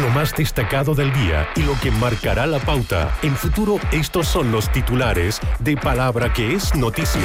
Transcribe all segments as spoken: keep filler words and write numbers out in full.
lo más destacado del día y lo que marcará la pauta. En Futuro, estos son los titulares de Palabra que es noticia.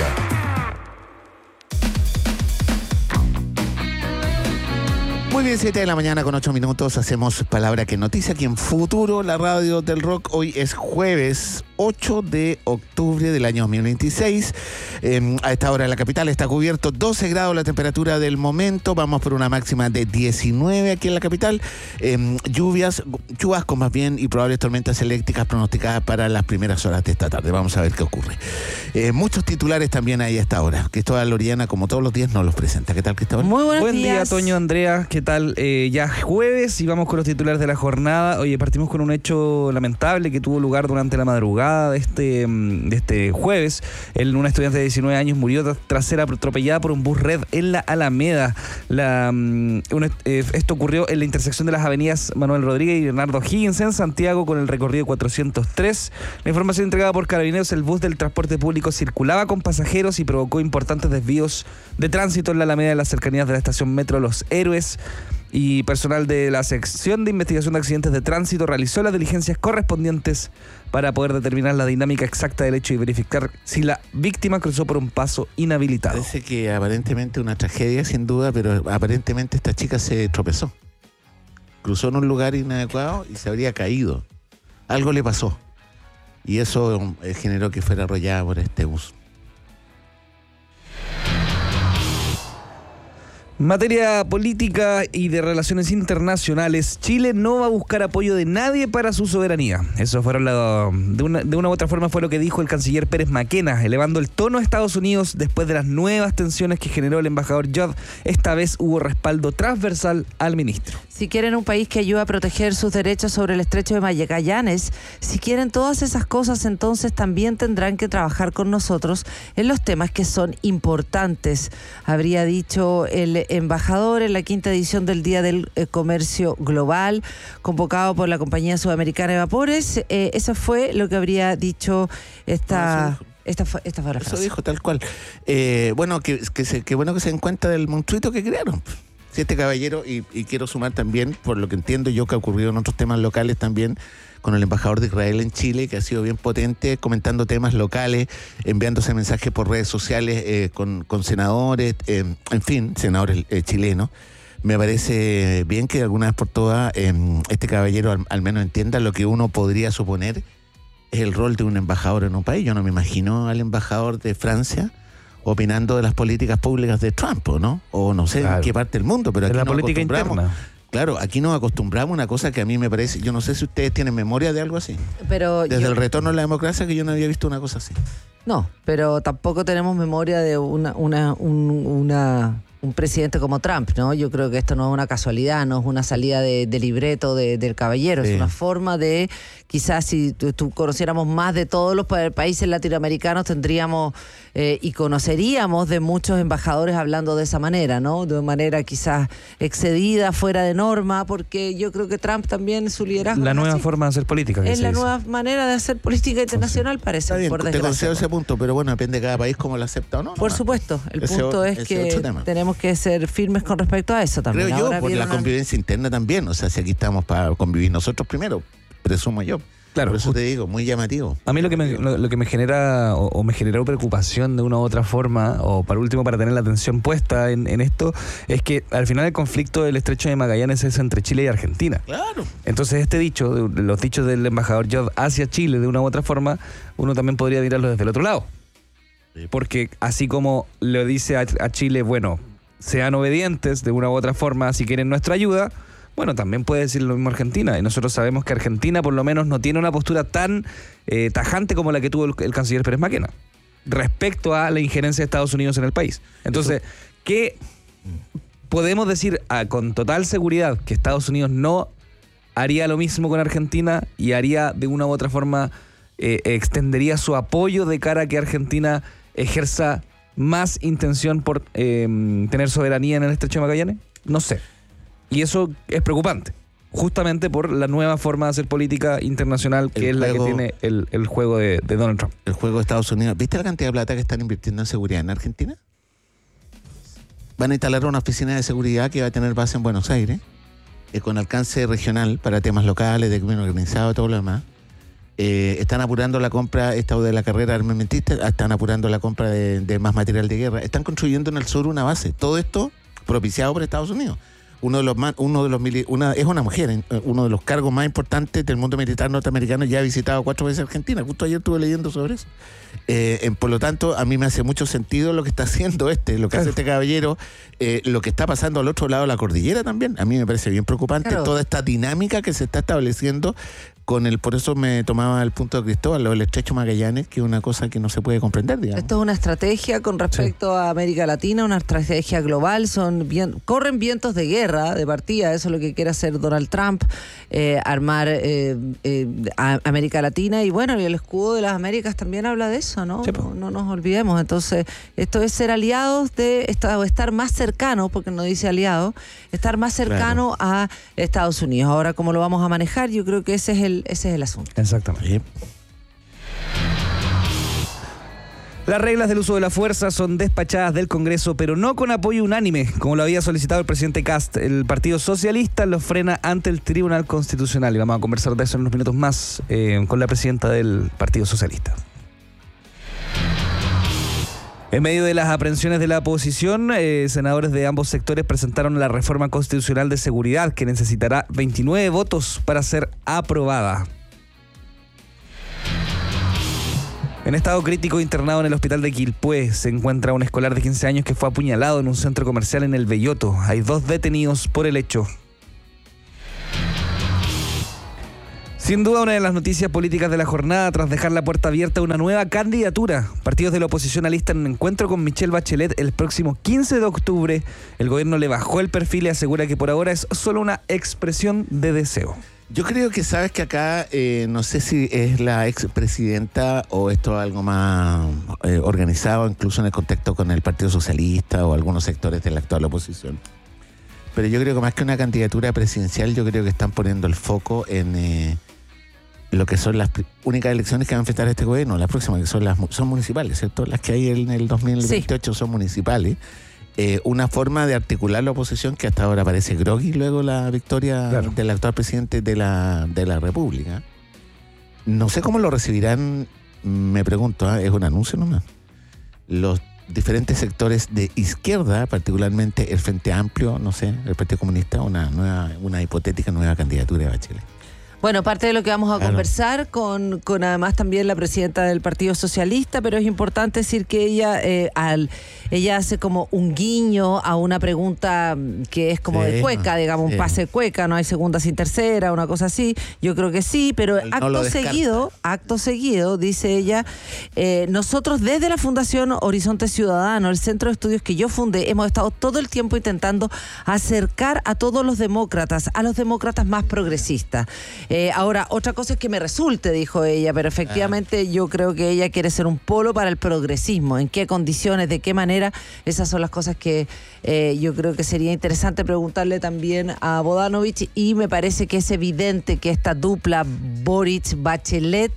Muy bien, siete de la mañana con ocho minutos, hacemos Palabra que Noticia aquí en Futuro, la radio del rock. Hoy es jueves ocho de octubre del año dos mil veintiséis. Eh, a esta hora en la capital está cubierto doce grados la temperatura del momento. Vamos por una máxima de diecinueve aquí en la capital. Eh, lluvias, chubascos más bien, y probables tormentas eléctricas pronosticadas para las primeras horas de esta tarde. Vamos a ver qué ocurre. Eh, muchos titulares también ahí a esta hora. Cristóbal Orellana, como todos los días, nos los presenta. ¿Qué tal, Cristóbal? Muy buenos Buen días. día, Toño, Andrea. ¿Qué tal? Eh, ya jueves y vamos con los titulares de la jornada. Oye, partimos con un hecho lamentable que tuvo lugar durante la madrugada de este, de este jueves. El, una estudiante de diecinueve años murió tras, tras ser atropellada por un bus red en la Alameda. La, um, una, eh, esto ocurrió en la intersección de las avenidas Manuel Rodríguez y Leonardo Higgins en Santiago con el recorrido cuatrocientos tres. La información entregada por Carabineros: el bus del transporte público circulaba con pasajeros y provocó importantes desvíos de tránsito en la Alameda de las cercanías de la estación Metro Los Héroes. Y personal de la sección de investigación de accidentes de tránsito realizó las diligencias correspondientes para poder determinar la dinámica exacta del hecho y verificar si la víctima cruzó por un paso inhabilitado. Parece que aparentemente una tragedia, sin duda, pero aparentemente esta chica se tropezó. Cruzó en un lugar inadecuado y se habría caído. Algo le pasó. Y eso eh, generó que fuera arrollada por este bus. Materia política y de relaciones internacionales, Chile no va a buscar apoyo de nadie para su soberanía. Eso fueron la, de, una, de una u otra forma fue lo que dijo el canciller Pérez Maquena, elevando el tono a Estados Unidos después de las nuevas tensiones que generó el embajador Judd. Esta vez hubo respaldo transversal al ministro. Si quieren un país que ayude a proteger sus derechos sobre el estrecho de Magallanes, si quieren todas esas cosas, entonces también tendrán que trabajar con nosotros en los temas que son importantes, habría dicho el embajador en la quinta edición del Día del eh, Comercio Global, convocado por la compañía sudamericana de vapores. Eh, eso fue lo que habría dicho esta... No, Esta fue, esta fue la frase. Eso dijo tal cual. Eh, bueno, que, que, se, que bueno que se den cuenta del monstruito que crearon. Si este caballero, y, y quiero sumar también, por lo que entiendo yo que ha ocurrido en otros temas locales también, con el embajador de Israel en Chile, que ha sido bien potente, comentando temas locales, enviándose mensajes por redes sociales eh, con, con senadores, eh, en fin, senadores eh, chilenos. Me parece bien que de alguna vez por todas eh, este caballero al, al menos entienda lo que uno podría suponer es el rol de un embajador en un país. Yo no me imagino al embajador de Francia opinando de las políticas públicas de Trump, ¿no? O no sé Claro. en qué parte del mundo, pero aquí De la nos política acostumbramos. interna. Claro, aquí nos acostumbramos a una cosa que a mí me parece, yo no sé si ustedes tienen memoria de algo así. Pero Desde yo- el retorno a la democracia que yo no había visto una cosa así. No, pero tampoco tenemos memoria de una, una, un, una, un presidente como Trump, ¿no? Yo creo que esto no es una casualidad, no es una salida de, de libreto de, del caballero, Sí. es una forma de, quizás si tú, tú conociéramos más de todos los pa- países latinoamericanos, tendríamos eh, y conoceríamos de muchos embajadores hablando de esa manera, ¿no? De manera quizás excedida, fuera de norma, porque yo creo que Trump también, su liderazgo La es nueva así. forma de hacer política. que Es se la dice. nueva manera de hacer política internacional, parece, Está bien, por te desgracia. concedo ese punto, pero bueno, depende de cada país cómo lo acepta o no. Por nomás. supuesto, el Ese punto o- es ese que otro tema. tenemos que ser firmes con respecto a eso también. Creo yo, Ahora por la vieron a- convivencia interna también. O sea, si aquí estamos para convivir nosotros primero, presumo yo. Claro. Por eso te digo, muy llamativo. A mí lo que me, lo, lo que me genera o, o me generó preocupación de una u otra forma, o para último para tener la atención puesta en, en esto, es que al final el conflicto del estrecho de Magallanes es entre Chile y Argentina. Claro. Entonces este dicho, de- los dichos del embajador Judd hacia Chile de una u otra forma, uno también podría mirarlo desde el otro lado. Porque así como le dice a, a Chile, bueno, sean obedientes de una u otra forma si quieren nuestra ayuda, bueno, también puede decir lo mismo Argentina. Y nosotros sabemos que Argentina por lo menos no tiene una postura tan eh, tajante como la que tuvo el, el canciller Pérez Maquena respecto a la injerencia de Estados Unidos en el país. Entonces, ¿qué podemos decir ah, con total seguridad que Estados Unidos no haría lo mismo con Argentina y haría de una u otra forma, eh, extendería su apoyo de cara a que Argentina ejerza más intención por eh, tener soberanía en el estrecho de Magallanes? No sé. Y eso es preocupante, justamente por la nueva forma de hacer política internacional que El es la que juego- tiene el, el juego de, de Donald Trump. El juego de Estados Unidos. ¿Viste la cantidad de plata que están invirtiendo en seguridad en Argentina? Van a instalar una oficina de seguridad que va a tener base en Buenos Aires. eh, con alcance regional para temas locales, de crimen organizado, todo lo demás. Eh, están apurando la compra esta de la carrera armamentista, están apurando la compra de, de más material de guerra. Están construyendo en el sur una base. Todo esto propiciado por Estados Unidos. Uno de los más, uno de los mili- una, es una mujer, uno de los cargos más importantes del mundo militar norteamericano, ya ha visitado cuatro veces Argentina. Justo ayer estuve leyendo sobre eso. Eh, en, por lo tanto, a mí me hace mucho sentido lo que está haciendo este, lo que hace este caballero, eh, lo que está pasando al otro lado de la cordillera también. A mí me parece bien preocupante claro. toda esta dinámica que se está estableciendo con el, por eso me tomaba el punto de Cristóbal, lo del estrecho Magallanes, que es una cosa que no se puede comprender, digamos. Esto es una estrategia con respecto sí. a América Latina, una estrategia global, son bien, corren vientos de guerra de partida, eso es lo que quiere hacer Donald Trump, eh, armar eh, eh, a América Latina, y bueno, y el escudo de las Américas también habla de eso, ¿no? Sí, no, no nos olvidemos. Entonces, esto es ser aliados de, estar, estar más cercanos, porque no dice aliado, estar más cercano claro. a Estados Unidos. Ahora, ¿cómo lo vamos a manejar? Yo creo que ese es el Ese es el asunto. Exactamente. Las reglas del uso de la fuerza son despachadas del Congreso, pero no con apoyo unánime, como lo había solicitado el presidente Kast. El Partido Socialista los frena ante el Tribunal Constitucional. Y vamos a conversar de eso en unos minutos más eh, con la presidenta del Partido Socialista. En medio de las aprehensiones de la oposición, eh, senadores de ambos sectores presentaron la reforma constitucional de seguridad que necesitará veintinueve votos para ser aprobada. En estado crítico internado en el hospital de Quilpué se encuentra un escolar de quince años que fue apuñalado en un centro comercial en El Belloto. Hay dos detenidos por el hecho. Sin duda, una de las noticias políticas de la jornada, tras dejar la puerta abierta a una nueva candidatura. Partidos de la oposición alistan un encuentro con Michelle Bachelet el próximo quince de octubre. El gobierno le bajó el perfil y asegura que por ahora es solo una expresión de deseo. Yo creo que sabes que acá, eh, no sé si es la expresidenta o esto es algo más eh, organizado, incluso en el contexto con el Partido Socialista o algunos sectores de la actual oposición. Pero yo creo que más que una candidatura presidencial, yo creo que están poniendo el foco en... Eh, lo que son las únicas elecciones que va a enfrentar este gobierno, las próximas, que son las son municipales, ¿cierto? Las que hay en el dos mil veintiocho sí. son municipales. Eh, una forma de articular la oposición que hasta ahora parece groggy luego la victoria claro. del actual presidente de la, de la República. No sé cómo lo recibirán, me pregunto, ¿eh? es un anuncio nomás. Los diferentes sectores de izquierda, particularmente el Frente Amplio, no sé, el Partido Comunista, una, nueva, una hipotética nueva candidatura de Bachelet. Bueno, parte de lo que vamos a claro. conversar con, con además también la presidenta del Partido Socialista, pero es importante decir que ella eh, al ella hace como un guiño a una pregunta que es como sí, de cueca, digamos, sí. un pase de cueca, no hay segunda sin tercera, una cosa así. Yo creo que sí, pero no acto seguido, acto seguido, dice ella, eh, nosotros desde la Fundación Horizonte Ciudadano, el centro de estudios que yo fundé, hemos estado todo el tiempo intentando acercar a todos los demócratas, a los demócratas más progresistas. Eh, ahora, otra cosa es que me resulte, dijo ella, pero efectivamente ah. yo creo que ella quiere ser un polo para el progresismo. ¿En qué condiciones, de qué manera? Esas son las cosas que eh, yo creo que sería interesante preguntarle también a Bodanovich, y me parece que es evidente que esta dupla Boric-Bachelet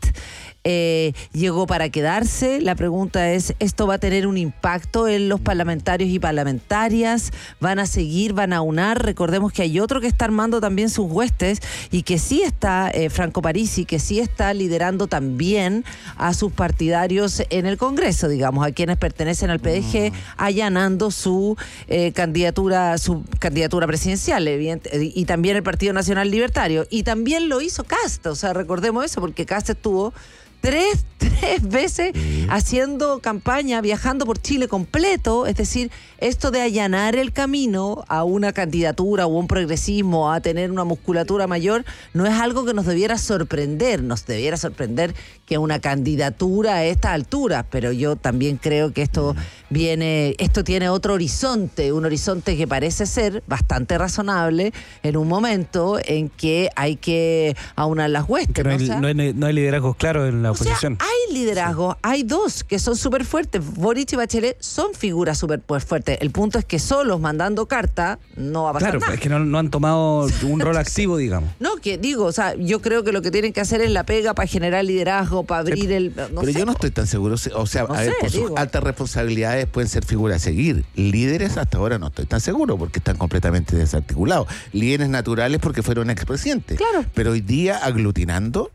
Eh, llegó para quedarse. La pregunta es, ¿esto va a tener un impacto en los parlamentarios y parlamentarias? ¿Van a seguir, van a unar? Recordemos que hay otro que está armando también sus huestes y que sí está, eh, Franco Parisi, que sí está liderando también a sus partidarios en el Congreso, digamos, a quienes pertenecen al P D G, allanando su eh, candidatura, su candidatura presidencial, evidente, y también el Partido Nacional Libertario. Y también lo hizo Kast, o sea, recordemos eso, porque Kast estuvo Tres, tres veces sí. haciendo campaña, viajando por Chile completo. Es decir, esto de allanar el camino a una candidatura o un progresismo, a tener una musculatura mayor, no es algo que nos debiera sorprender. Nos debiera sorprender que una candidatura a esta altura, pero yo también creo que esto viene, esto tiene otro horizonte, un horizonte que parece ser bastante razonable en un momento en que hay que aunar las huestes. Que no, hay, o sea, no, hay, no hay liderazgos claros en la la O sea, oposición. hay liderazgo, hay dos que son súper fuertes. Boric y Bachelet son figuras súper fuertes. El punto es que solos mandando carta no va a pasar Claro, nada. es que no, no han tomado un rol activo, digamos. No, que digo, o sea, yo creo que lo que tienen que hacer es la pega para generar liderazgo, para abrir el... No Pero sé, yo no estoy tan seguro. O sea, No a ver, sé, por sus digo. altas responsabilidades pueden ser figuras a seguir. Líderes hasta ahora no estoy tan seguro porque están completamente desarticulados. Líderes naturales porque fueron expresidentes. Claro. Pero hoy día aglutinando,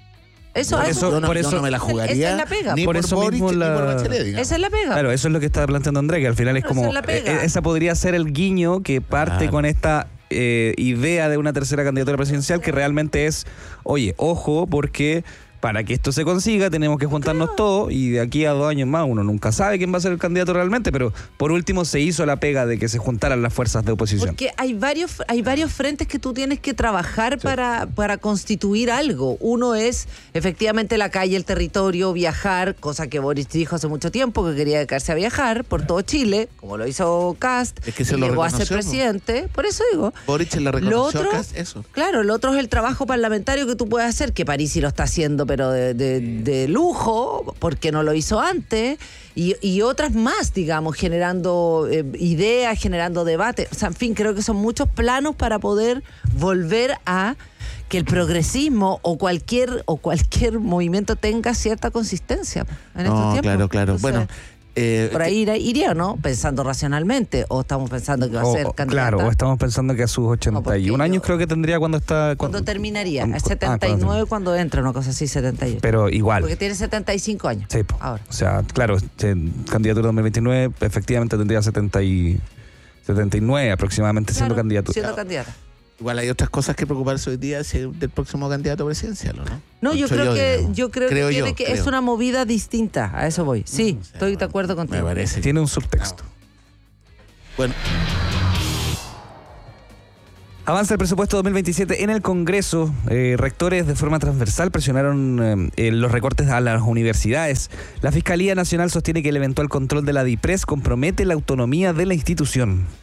Eso, Por eso- eso- yo, no, por yo eso- no me la jugaría esa es la pega. ni Por por, eso Boric mismo ni la- por Bachelet, digamos. esa es la pega. Claro, eso es lo que estaba planteando André, que al final es Esa como... es la pega. eh, esa podría ser el guiño que parte Claro. con esta eh, idea de una tercera candidatura presidencial que realmente es, oye, ojo, porque para que esto se consiga tenemos que juntarnos todos y de aquí a dos años más uno nunca sabe quién va a ser el candidato realmente, pero por último se hizo la pega de que se juntaran las fuerzas de oposición. Porque hay varios, hay varios frentes que tú tienes que trabajar para, para constituir algo. Uno es efectivamente la calle, el territorio, viajar, cosa que Boris dijo hace mucho tiempo que quería dedicarse a viajar por todo Chile, como lo hizo Kast, Es que se y lo llegó a ser reconoció, ¿no? presidente. Por eso digo. Boric la Lo reconoció otro, acá, eso. claro, lo otro es el trabajo parlamentario que tú puedes hacer, que Parisi lo está haciendo, pero de, de, de lujo, porque no lo hizo antes, y, y otras más, digamos, generando eh, ideas, generando debate. O sea, en fin, creo que son muchos planos para poder volver a que el progresismo o cualquier o cualquier movimiento tenga cierta consistencia en estos No, tiempos. claro, claro. Entonces, Bueno, eh, por ahí iría, iría, ¿no? Pensando racionalmente, o estamos pensando que va a O- ser o- candidata. claro, o estamos pensando que a sus ochenta y un porque años yo- creo que tendría cuando está... ¿Cuándo terminaría? Ah, El setenta y nueve cuando- cuando entra, una cosa así, setenta y ocho. Pero igual. Porque tiene setenta y cinco años. Sí, po. Ahora. O sea, claro, este, candidatura dos mil veintinueve efectivamente tendría setenta y, setenta y nueve aproximadamente siendo Claro, candidatura. Siendo candidata. igual hay otras cosas que preocuparse hoy día si- del próximo candidato presidencial, ¿o no? No, yo Mucho creo que digamos. yo creo, Creo que, yo, tiene que creo. es una movida distinta. A eso voy. Sí, O sea, estoy de bueno, acuerdo contigo. Me parece. Tiene un subtexto. Bueno, Avanza el presupuesto dos mil veintisiete en el Congreso. Eh, rectores de forma transversal presionaron eh, los recortes a las universidades. La Fiscalía Nacional sostiene que el eventual control de la DIPRES compromete la autonomía de la institución.